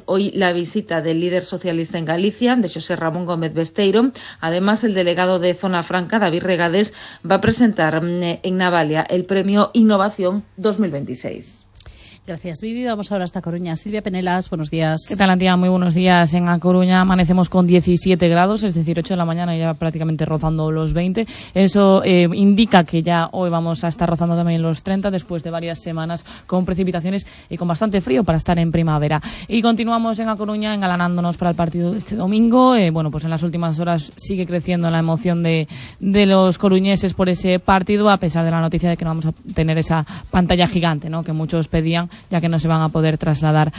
hoy la visita del líder socialista en Galicia, de José Ramón Gómez Besteiro. Además, el delegado de Zona Franca, David Regades, va a presentar en Navalia el premio Innovación 2026. Gracias, Vivi. Vamos ahora hasta Coruña. Silvia Penelas, buenos días. ¿Qué tal, Antía? Muy buenos días. En A Coruña amanecemos con 17 grados, es decir, 8 de la mañana ya prácticamente rozando los 20. Eso indica que ya hoy vamos a estar rozando también los 30 después de varias semanas con precipitaciones y con bastante frío para estar en primavera. Y continuamos en A Coruña engalanándonos para el partido de este domingo. Pues en las últimas horas sigue creciendo la emoción de los coruñeses por ese partido, a pesar de la noticia de que no vamos a tener esa pantalla gigante, ¿no?, que muchos pedían, ya que no se van a poder trasladar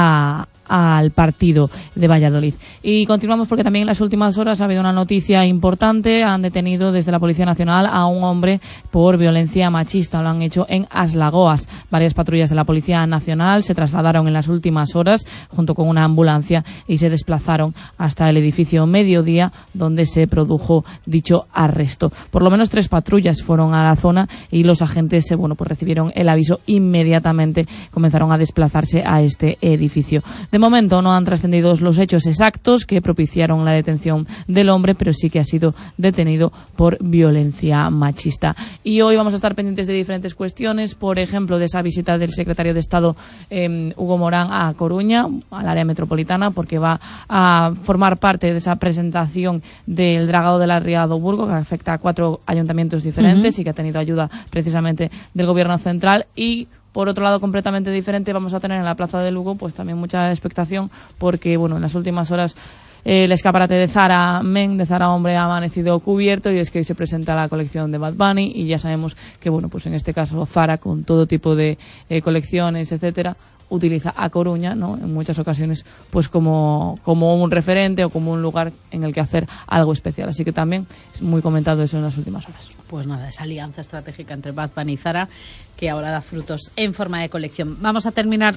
al partido de Valladolid. Y continuamos porque también en las últimas horas ha habido una noticia importante. Han detenido desde la Policía Nacional a un hombre por violencia machista. Lo han hecho en Aslagoas. Varias patrullas de la Policía Nacional se trasladaron en las últimas horas junto con una ambulancia y se desplazaron hasta el edificio Mediodía, donde se produjo dicho arresto. Por lo menos 3 patrullas fueron a la zona y los agentes recibieron el aviso inmediatamente. Comenzaron a desplazarse a este edificio. De momento no han trascendido los hechos exactos que propiciaron la detención del hombre, pero sí que ha sido detenido por violencia machista. Y hoy vamos a estar pendientes de diferentes cuestiones, por ejemplo, de esa visita del secretario de Estado Hugo Morán a Coruña, al área metropolitana, porque va a formar parte de esa presentación del dragado de la Ría do Burgo, que afecta a 4 ayuntamientos diferentes y que ha tenido ayuda precisamente del Gobierno central. Y por otro lado, completamente diferente, vamos a tener en la Plaza de Lugo pues también mucha expectación, porque en las últimas horas el escaparate de Zara Men, de Zara Hombre, ha amanecido cubierto, y es que hoy se presenta la colección de Bad Bunny, y ya sabemos que pues en este caso Zara, con todo tipo de colecciones, etcétera, utiliza a Coruña, ¿no?, en muchas ocasiones pues como un referente o como un lugar en el que hacer algo especial. Así que también es muy comentado eso en las últimas horas. Pues nada, esa alianza estratégica entre Bad Bunny y Zara, que ahora da frutos en forma de colección. Vamos a terminar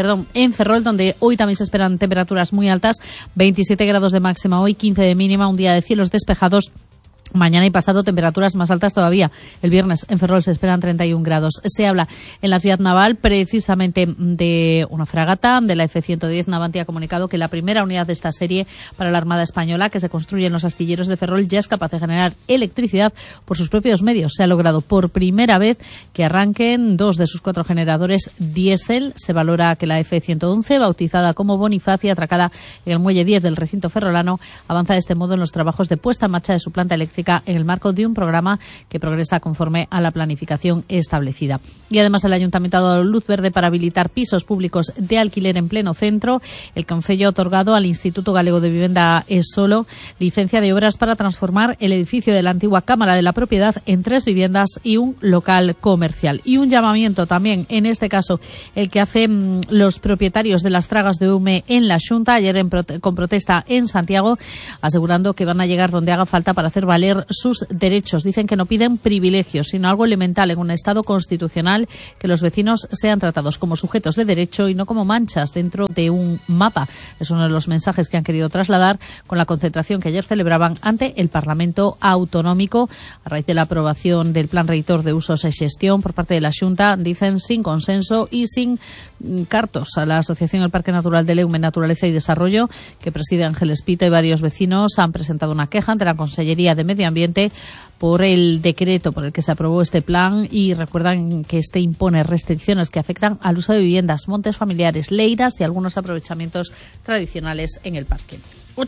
en Ferrol, donde hoy también se esperan temperaturas muy altas, 27 grados de máxima hoy, 15 de mínima, un día de cielos despejados. Mañana y pasado temperaturas más altas todavía. El viernes en Ferrol se esperan 31 grados. Se habla en la ciudad naval precisamente de una fragata, de la F-110. Navantia ha comunicado que la primera unidad de esta serie para la Armada Española, que se construye en los astilleros de Ferrol, ya es capaz de generar electricidad por sus propios medios. Se ha logrado por primera vez que arranquen 2 de sus 4 generadores diésel. Se valora que la F-111, bautizada como Bonifacio, atracada en el muelle 10 del recinto ferrolano, avanza de este modo en los trabajos de puesta en marcha de su planta eléctrica en el marco de un programa que progresa conforme a la planificación establecida. Y además el Ayuntamiento ha dado luz verde para habilitar pisos públicos de alquiler en pleno centro. El Concello ha otorgado al Instituto Galego de Vivienda ESOLO licencia de obras para transformar el edificio de la antigua Cámara de la Propiedad en 3 viviendas y un local comercial. Y un llamamiento también, en este caso, el que hacen los propietarios de las tragas de Ume en la Xunta, ayer con protesta en Santiago, asegurando que van a llegar donde haga falta para hacer valer sus derechos. Dicen que no piden privilegios, sino algo elemental en un Estado constitucional, que los vecinos sean tratados como sujetos de derecho y no como manchas dentro de un mapa. Es uno de los mensajes que han querido trasladar con la concentración que ayer celebraban ante el Parlamento Autonómico a raíz de la aprobación del Plan Reitor de Usos e Xestión por parte de la Xunta, dicen, sin consenso y sin cartos. A la Asociación El Parque Natural de Leume, Naturaleza y Desarrollo, que preside Ángel Espita, y varios vecinos han presentado una queja ante la Consellería de Medio Ambiente por el decreto por el que se aprobó este plan, y recuerdan que este impone restricciones que afectan al uso de viviendas, montes familiares, leiras y algunos aprovechamientos tradicionales en el parque.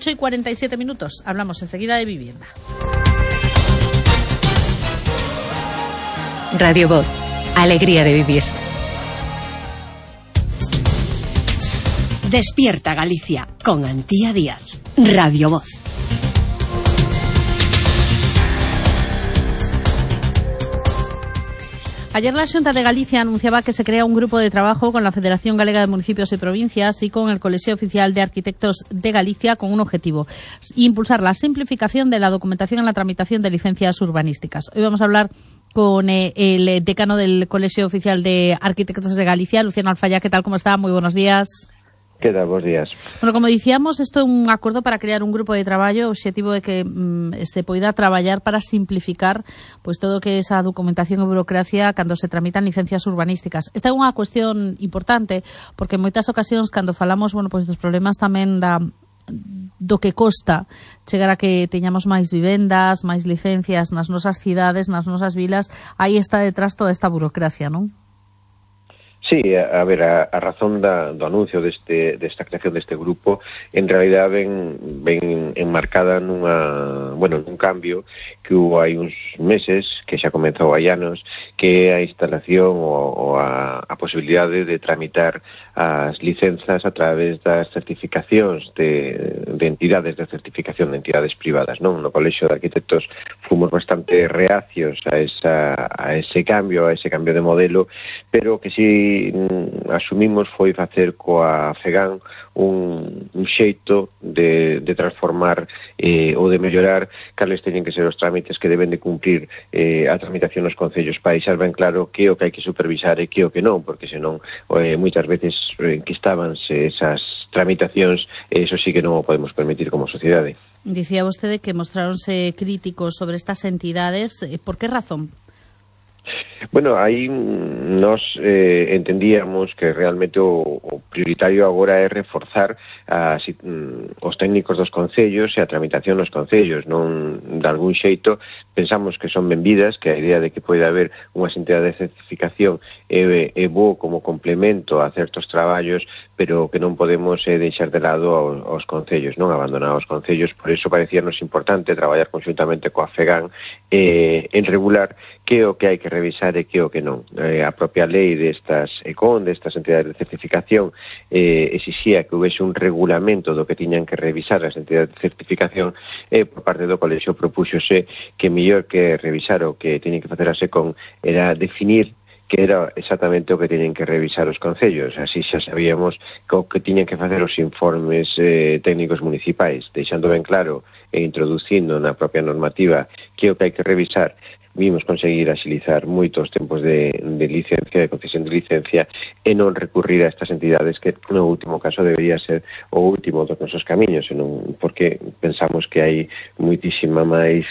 8:47. Hablamos enseguida de vivienda. Radio Voz, alegría de vivir. Despierta Galicia con Antía Díaz. Radio Voz. Ayer la Xunta de Galicia anunciaba que se crea un grupo de trabajo con la Federación Galega de Municipios y Provincias y con el Colegio Oficial de Arquitectos de Galicia, con un objetivo: impulsar la simplificación de la documentación en la tramitación de licencias urbanísticas. Hoy vamos a hablar con el decano del Colegio Oficial de Arquitectos de Galicia, Luciano Alfaya. ¿Qué tal? ¿Cómo está? Muy buenos días. Que tal, bons días. Bueno, como dicíamos, isto é un acordo para crear un grupo de traballo. O obxectivo é que se poida traballar para simplificar pois todo o que é esa documentación e burocracia cando se tramitan licencias urbanísticas. Esta é unha cuestión importante porque en moitas ocasións cando falamos, bueno, pois dos problemas tamén do que costa chegar a que teñamos máis vivendas, máis licencias nas nosas cidades, nas nosas vilas, aí está detrás toda esta burocracia, non? Sí, a ver, a razón do anuncio desta creación deste grupo en realidad ven enmarcada nun cambio que hubo hai uns meses, que xa comezou hai anos, que é a instalación ou a posibilidade de tramitar as licenzas a través das certificacións de entidades de certificación de entidades privadas, non? No Colexio de Arquitectos fomos bastante reacios a ese cambio de modelo, pero que si asumimos foi facer coa FEGAN un xeito de transformar ou de mellorar cales teñen que ser os trámites que deben de cumprir a tramitación nos concellos para deixar ben claro que o que hai que supervisar e que o que non, porque senón moitas veces enquistábanse esas tramitacións e eso sí que non o podemos permitir como sociedade. Dicía vostede que mostráronse críticos sobre estas entidades. Por que razón? Bueno, aí nos entendíamos que realmente o prioritario agora é reforzar os técnicos dos concellos e a tramitación nos concellos. Non, de algún xeito, pensamos que son benvidas, que a idea de que pode haber unha entidade de certificación é bo como complemento a certos traballos, pero que non podemos deixar de lado aos concellos, non abandonar os concellos. Por iso parecíanos importante traballar conxuntamente coa FEGAN en regular que o que hai que revisar e que o que non. A propia lei destas entidades de certificación exixía que houvese un regulamento do que tiñan que revisar as entidades de certificación e por parte do Colexio propúxose que mellor que revisar o que teñen que facer a SECON era definir que era exactamente o que teñen que revisar os concellos. Así xa sabíamos que tiñen que facer os informes técnicos municipais, deixando ben claro e introducindo na propia normativa que o que hai que revisar. Vimos conseguir axilizar moitos tempos de licencia, de concesión de licencia e non recurrir a estas entidades que no último caso debería ser o último dos nosos camiños, senón porque pensamos que hai moitísima máis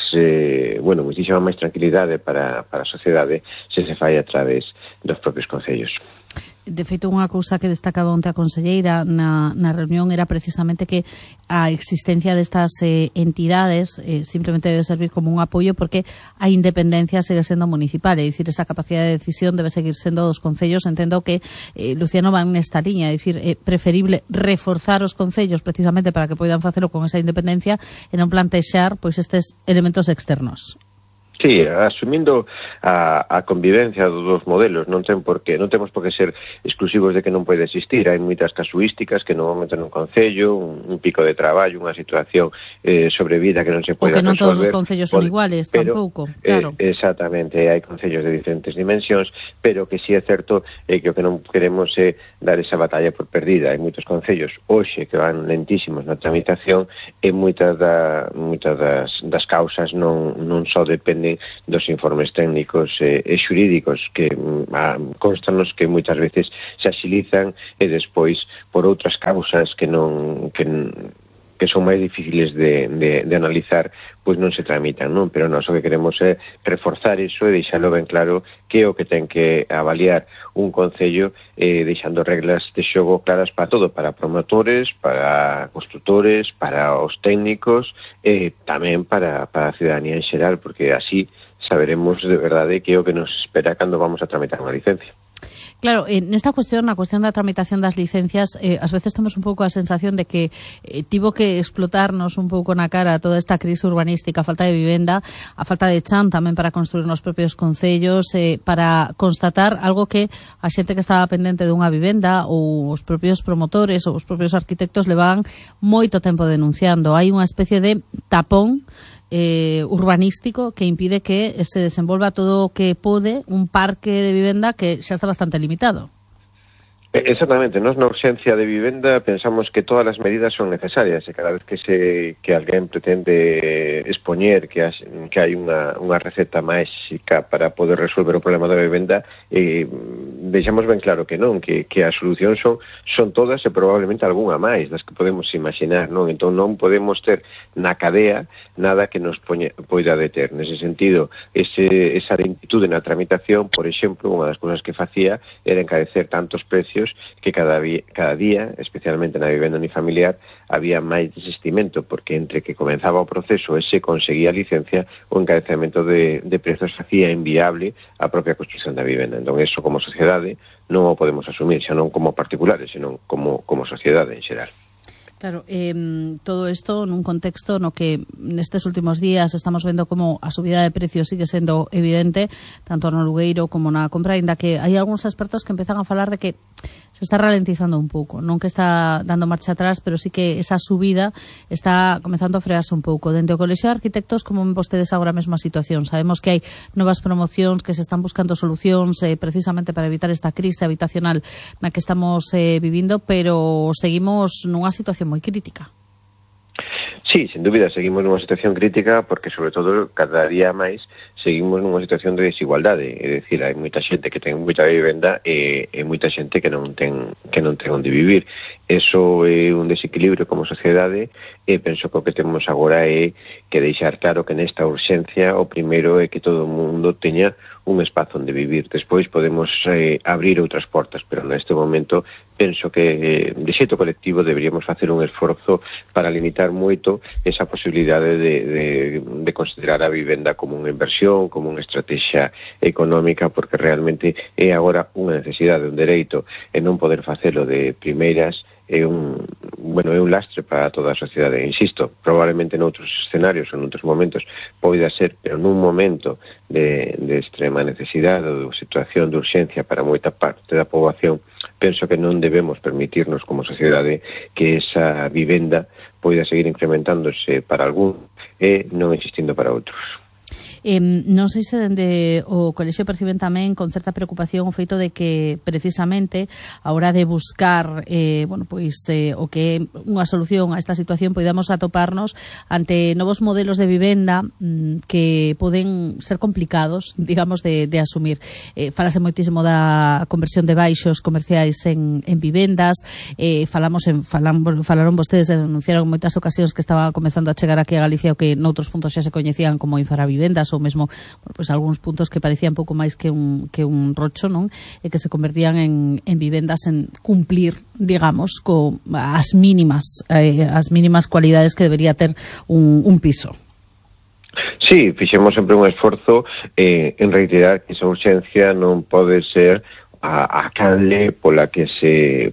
tranquilidade para a sociedade se fai a través dos propios concellos. De feito, unha cousa que destacaba onte a conselleira na reunión era precisamente que a existencia destas entidades simplemente debe servir como un apoio porque a independencia segue sendo municipal, é dicir, esa capacidade de decisión debe seguir sendo dos concellos. Entendo que Luciano va nesta liña, é dicir, é preferible reforzar os concellos precisamente para que poidan facelo con esa independencia e non plantexar pois estes elementos externos. Sí, asumindo a convivencia dos modelos, non temos por que ser exclusivos de que non pode existir. Hai moitas casuísticas que normalmente nun concello, un pico de traballo, unha situación sobrevida que non se pode resolver. O que non todos os concellos son iguales, tampouco, claro. Exactamente, hai concellos de diferentes dimensións, pero que sí é certo que o que non queremos é dar esa batalla por perdida. Hai moitos concellos hoxe que van lentísimos na tramitación e moitas das causas non só dependen dos informes técnicos e xurídicos que constanos que moitas veces se axilizan e despois por outras causas que son máis difíciles de analizar, pois non se tramitan, non? Pero nós o que queremos é reforzar iso e deixalo ben claro que o que ten que avaliar un concello deixando reglas de xogo claras para todo, para promotores, para construtores, para os técnicos e tamén para a ciudadanía en xeral, porque así saberemos de verdade que é o que nos espera cando vamos a tramitar unha licencia. Claro, nesta cuestión, na cuestión da tramitación das licencias, ás veces temos un pouco a sensación de que tivo que explotarnos un pouco na cara toda esta crise urbanística, a falta de vivenda, a falta de chan tamén para construir nos propios concellos, para constatar algo que a xente que estaba pendente dunha vivenda ou os propios promotores ou os propios arquitectos levaban moito tempo denunciando. Hai unha especie de tapón urbanístico que impide que se desenvolva todo o que pode un parque de vivenda que xa está bastante limitado. Exactamente, nós na urxencia de vivenda pensamos que todas as medidas son necesarias e cada vez que alguén pretende expoñer que hai unha receta máxica para poder resolver o problema da vivenda, deixamos ben claro que non, que as solucións son todas e probablemente algunha máis das que podemos imaginar, non? Entón non podemos ter na cadea nada que nos poida deter. Nese sentido, esa lentitude na tramitación, por exemplo, unha das cousas que facía era encarecer tantos precios que cada día, especialmente na vivenda unifamiliar, había máis desistimento, porque entre que comenzaba o proceso e se conseguía a licencia, o encarecemento de prezos facía inviable a propia construcción da vivenda. Entón, eso como sociedade non o podemos asumir, xa non como particulares, senón como sociedade en xeral. Claro, todo isto nun contexto no que nestes últimos días estamos vendo como a subida de precios sigue sendo evidente, tanto no alugueiro como na compra, ainda que hai algúns expertos que empezan a falar de que se está ralentizando un pouco, non que está dando marcha atrás, pero sí que esa subida está comezando a frearse un pouco. Dentro do Colexio de Arquitectos, como ven vostedes agora mesmo a situación? Sabemos que hai novas promocións, que se están buscando solucións precisamente para evitar esta crise habitacional na que estamos vivindo, pero seguimos nunha situación moi crítica. Sí, sin dúbida, seguimos nunha situación crítica porque, sobre todo, cada día máis seguimos nunha situación de desigualdade. É dicir, hai moita xente que ten moita vivenda e moita xente que non ten onde vivir. Eso é un desequilibrio como sociedade e penso que o que temos agora é que deixar claro que nesta urxencia o primeiro é que todo o mundo teña un espazo onde vivir. Despois podemos abrir outras portas, pero neste momento penso que de xeito colectivo deberíamos facer un esforzo para limitar moito esa posibilidade de considerar a vivenda como unha inversión, como unha estrategia económica, porque realmente é agora unha necesidade, un dereito, e non poder facelo de primeiras é un lastre para toda a sociedade. Insisto, probablemente noutros escenarios ou noutros momentos poida ser, pero nun momento de extrema necesidade ou de situación de urxencia para moita parte da poboación, penso que non debemos permitirnos como sociedade que esa vivenda poida seguir incrementándose para algún e non existindo para outros. Non sei se dende o Colexio perciben tamén con certa preocupación o feito de que precisamente a hora de buscar o que é unha solución a esta situación poidamos atoparnos ante novos modelos de vivenda que poden ser complicados, digamos, de asumir. Falase moitísimo da conversión de baixos comerciais en vivendas, falaron vostedes e denunciaron en moitas ocasións que estaba comezando a chegar aquí a Galicia o que noutros puntos xa se coñecían como infravivendas ou mesmo algúns puntos que parecían pouco máis que un rocho, non? E que se convertían en vivendas en cumplir, digamos, co as mínimas cualidades que debería ter un piso. Sí, fixemos sempre un esforzo en reiterar que esa urxencia non pode ser a canle pola que se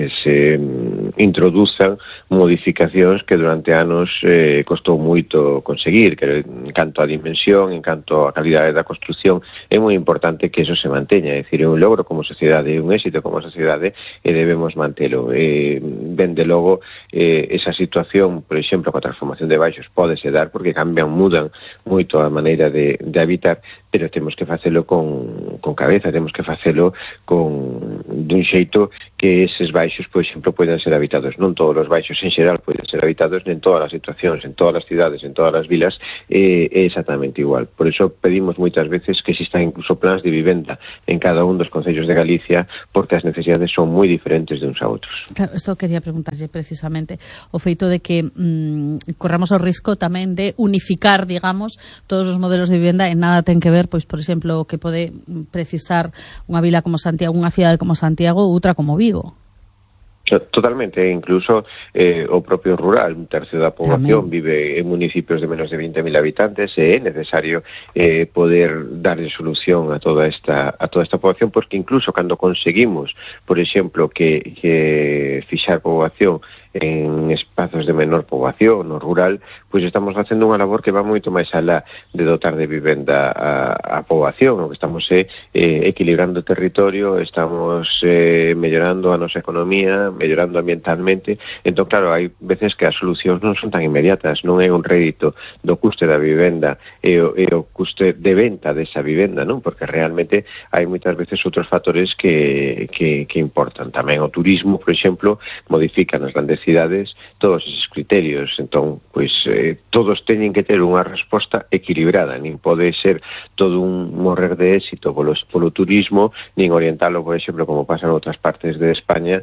introduzan modificacións que durante anos costou moito conseguir, que en canto a dimensión, en canto a calidade da construción, é moi importante que eso se manteña, é dicir, é un logro como sociedade, é un éxito como sociedade e debemos mantelo. Ben de logo, esa situación, por exemplo, coa transformación de baixos pódese dar porque mudan moito a maneira de habitar, pero temos que facelo con cabeza, temos que facelo dun xeito que eses baixos, por exemplo, poden ser habitados. Non todos os baixos en xeral poden ser habitados, en todas as situacións, en todas as cidades, en todas as vilas, é exactamente igual. Por iso pedimos moitas veces que existan incluso plans de vivenda en cada un dos concellos de Galicia, porque as necesidades son moi diferentes de uns a outros. Claro, isto quería preguntarlle precisamente o feito de que corramos o risco tamén de unificar, digamos, todos os modelos de vivenda e nada ten que ver, pois, por exemplo, que pode precisar unha vila como Santiago, unha cidade como Santiago, outra como Vigo. Totalmente, incluso o propio rural, un tercio da poboación vive en municipios de menos de 20.000 habitantes e é necesario poder darle solución a toda esta poboación, porque incluso cando conseguimos, por exemplo, que fixar poboación en espazos de menor poboación no rural, pois estamos facendo unha labor que va moito máis alá de dotar de vivenda a poboación. O que estamos equilibrando o territorio, estamos mellorando a nosa economía, mellorando ambientalmente. Entón, claro, hai veces que as solucións non son tan inmediatas, non é un rédito do custe da vivenda e o custe de venta desa vivenda, non? Porque realmente hai moitas veces outros factores que importan. Tamén o turismo, por exemplo, modifica nas grandes cidades todos esos criterios. Entón, pois, todos teñen que ter unha resposta equilibrada, nin pode ser todo un morrer de éxito polo turismo, nin orientalo, por exemplo, como pasa en outras partes de España,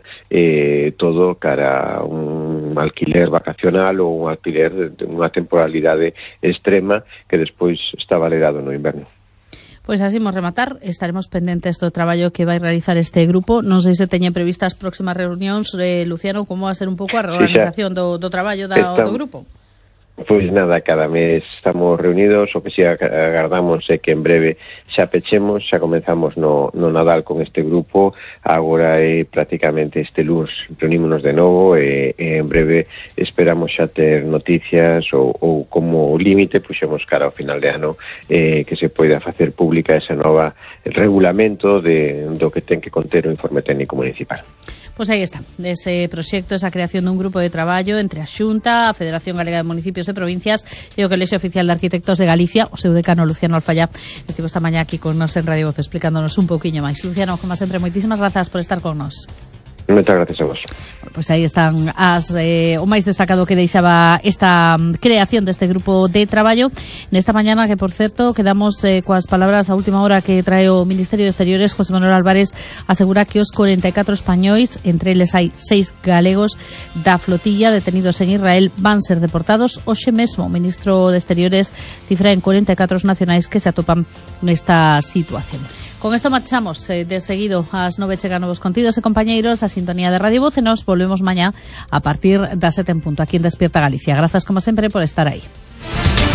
todo cara a un alquiler vacacional ou un alquiler de unha temporalidade extrema que despois está valerado no inverno. Pois así imos rematar, estaremos pendentes do traballo que vai realizar este grupo. Non sei se teñen previstas próximas reunións, Luciano, como vai ser un pouco a reorganización do traballo do grupo? Pois nada, cada mes estamos reunidos, o que si agardamos é que en breve xa pechemos, xa comenzamos no Nadal con este grupo, agora é prácticamente este lunes reunímonos de novo e en breve esperamos xa ter noticias ou como límite puxemos cara ao final de ano que se poida facer pública esa nova regulamento do que ten que conter o informe técnico municipal. Pois aí está, ese proxecto, esa creación dun grupo de traballo entre a Xunta, a Federación Galega de Municipios e Provincias e o Colexio Oficial de Arquitectos de Galicia. O seu decano Luciano Alfaya estivo esta mañá aquí con nos en Radio Voz explicándonos un pouquiño máis. Luciano, como sempre, moitísimas grazas por estar con nos. Moitas gracias a vos. Pois aí están o máis destacado que deixaba esta creación deste grupo de traballo nesta mañana, que por certo quedamos coas palabras a última hora que trae o Ministerio de Exteriores. José Manuel Álvarez asegura que os 44 españois, entre eles hai 6 galegos da flotilla detenidos en Israel, van ser deportados hoxe mesmo. O ministro de Exteriores cifra en 44 nacionais que se atopan nesta situación. Con esto marchamos de seguido ás 9 chegan novos contidos e compañeiros a sintonía de Radio Voz e nos volvemos mañá a partir das 7 en punto aquí en Despierta Galicia. Grazas como sempre por estar aí.